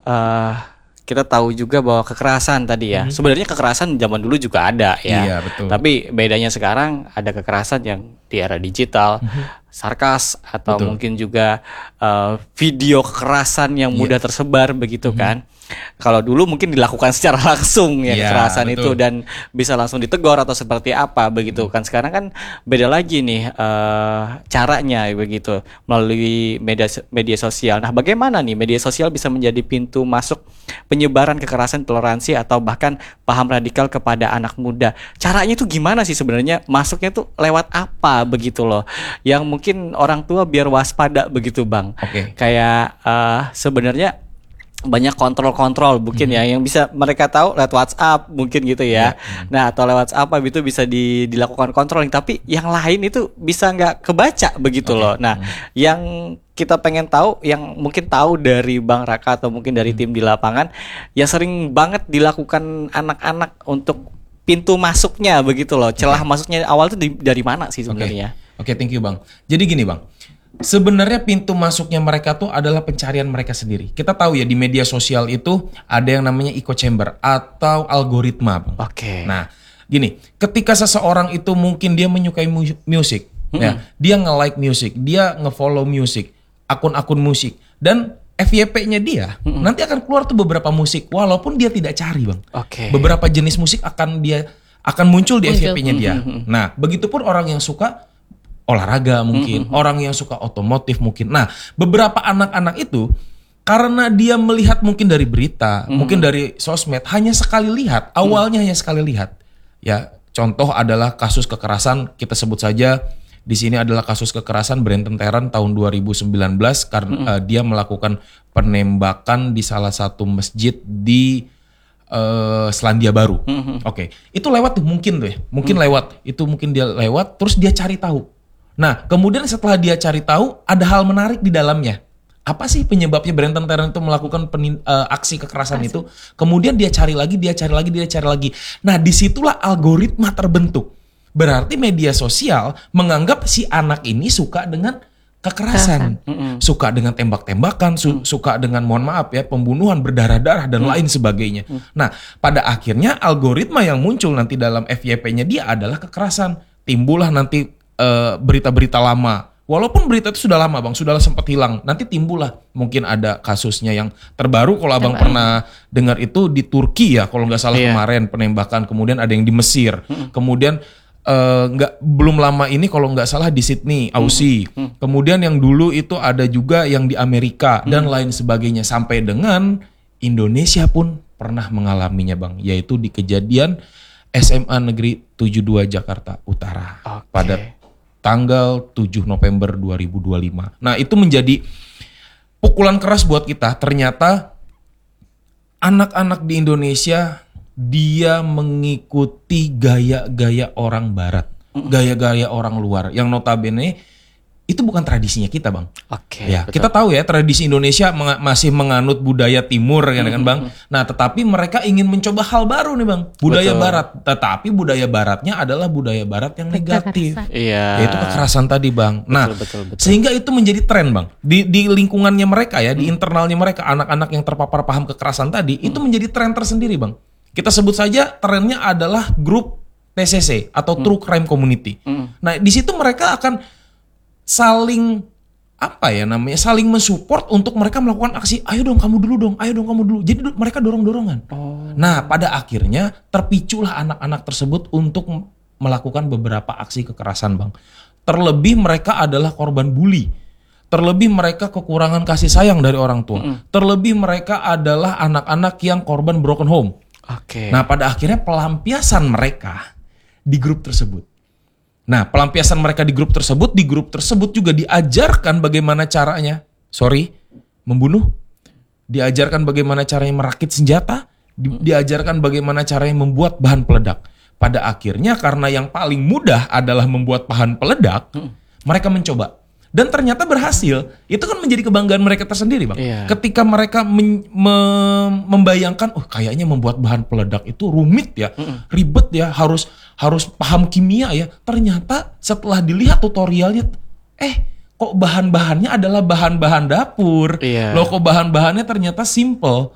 eh, kita tahu juga bahwa kekerasan tadi ya. Sebenarnya kekerasan zaman dulu juga ada ya. Iya, betul. Tapi bedanya sekarang ada kekerasan yang di era digital, sarkas atau Betul. mungkin juga video kekerasan yang mudah tersebar begitu kan. Kalau dulu mungkin dilakukan secara langsung ya Iya, kekerasan betul. itu dan bisa langsung ditegur atau seperti apa begitu kan. Sekarang kan beda lagi nih caranya begitu melalui media sosial. Nah, bagaimana nih media sosial bisa menjadi pintu masuk penyebaran kekerasan, toleransi atau bahkan paham radikal kepada anak muda? Caranya itu gimana sih sebenarnya? Masuknya tuh lewat apa begitu loh? Yang mungkin orang tua biar waspada begitu, Bang. Oke. Kayak sebenarnya banyak kontrol-kontrol mungkin ya yang bisa mereka tahu lewat WhatsApp mungkin gitu ya. Nah, atau lewat WhatsApp itu bisa dilakukan controlling, tapi yang lain itu bisa nggak kebaca begitu loh. Nah, yang kita pengen tahu, yang mungkin tahu dari Bang Raka atau mungkin dari tim di lapangan, yang sering banget dilakukan anak-anak untuk pintu masuknya begitu loh. Celah masuknya awal itu dari mana sih sebenarnya? Oke, thank you Bang. Jadi gini Bang, sebenarnya pintu masuknya mereka tuh adalah pencarian mereka sendiri. Kita tahu ya di media sosial itu ada yang namanya echo chamber atau algoritma Bang. Oke. Nah, gini, ketika seseorang itu mungkin dia menyukai musik, ya, dia nge-like musik, dia nge-follow musik, akun-akun musik, dan FYP-nya dia nanti akan keluar tuh beberapa musik walaupun dia tidak cari Bang. Oke. Beberapa jenis musik akan muncul di FYP-nya dia. Nah, begitupun orang yang suka olahraga mungkin, orang yang suka otomotif mungkin. Nah, beberapa anak-anak itu karena dia melihat mungkin dari berita, mungkin dari sosmed, hanya sekali lihat, awalnya hanya sekali lihat. Ya, contoh adalah kasus kekerasan, kita sebut saja di sini adalah kasus kekerasan Brenton Tarrant tahun 2019 karena dia melakukan penembakan di salah satu masjid di Selandia Baru. Oke, itu lewat tuh mungkin tuh ya, mungkin lewat. Itu mungkin dia lewat, terus dia cari tahu. Nah, kemudian setelah dia cari tahu, ada hal menarik di dalamnya. Apa sih penyebabnya Brenton Tarrant itu melakukan aksi kekerasan itu? Kemudian dia cari lagi, dia cari lagi, dia cari lagi. Nah, disitulah algoritma terbentuk. Berarti media sosial menganggap si anak ini suka dengan kekerasan, suka dengan tembak-tembakan, suka dengan mohon maaf ya pembunuhan berdarah-darah dan lain sebagainya. Nah, pada akhirnya algoritma yang muncul nanti dalam FYP-nya dia adalah kekerasan. Timbullah nanti berita-berita lama. Walaupun berita itu sudah lama Bang, sudah sempat hilang. Nanti timbullah mungkin ada kasusnya yang terbaru kalau Abang pernah dengar itu di Turki ya, kalau nggak salah kemarin penembakan. Kemudian ada yang di Mesir. Kemudian belum lama ini kalau nggak salah di Sydney, Aussie. Kemudian yang dulu itu ada juga yang di Amerika dan lain sebagainya. Sampai dengan Indonesia pun pernah mengalaminya Bang, yaitu di kejadian SMA Negeri 72 Jakarta Utara pada tanggal 7 November 2025. Nah, itu menjadi pukulan keras buat kita. Ternyata anak-anak di Indonesia dia mengikuti gaya-gaya orang barat, gaya-gaya orang luar yang notabene itu bukan tradisinya kita Bang. Oke. Ya, betul. kita tahu ya tradisi Indonesia masih menganut budaya timur kan Bang. Nah, tetapi mereka ingin mencoba hal baru nih Bang, budaya barat. Tetapi budaya baratnya adalah budaya barat yang negatif. Iya. Yaitu kekerasan tadi Bang. Nah, betul. sehingga itu menjadi tren Bang. Di lingkungannya mereka ya, di internalnya mereka, anak-anak yang terpapar paham kekerasan tadi, itu menjadi tren tersendiri Bang. Kita sebut saja trennya adalah grup TCC atau True Crime Community. Nah, di situ mereka akan saling saling mensupport untuk mereka melakukan aksi. Ayo dong kamu dulu dong, ayo dong kamu dulu. Jadi mereka dorong-dorongan. Nah, pada akhirnya terpiculah anak-anak tersebut untuk melakukan beberapa aksi kekerasan Bang. Terlebih mereka adalah korban bully. Terlebih mereka kekurangan kasih sayang dari orang tua. Terlebih mereka adalah anak-anak yang korban broken home. Oke. Nah, pada akhirnya pelampiasan mereka di grup tersebut. Nah, pelampiasan mereka di grup tersebut juga diajarkan bagaimana caranya, membunuh. Diajarkan bagaimana caranya merakit senjata, diajarkan bagaimana caranya membuat bahan peledak. Pada akhirnya karena yang paling mudah adalah membuat bahan peledak, mereka mencoba. Dan ternyata berhasil. Itu kan menjadi kebanggaan mereka tersendiri Bang. Ketika mereka membayangkan, kayaknya membuat bahan peledak itu rumit ya, ribet ya, harus paham kimia ya. Ternyata setelah dilihat tutorialnya, kok bahan-bahannya adalah bahan-bahan dapur. Loh kok bahan-bahannya ternyata simple.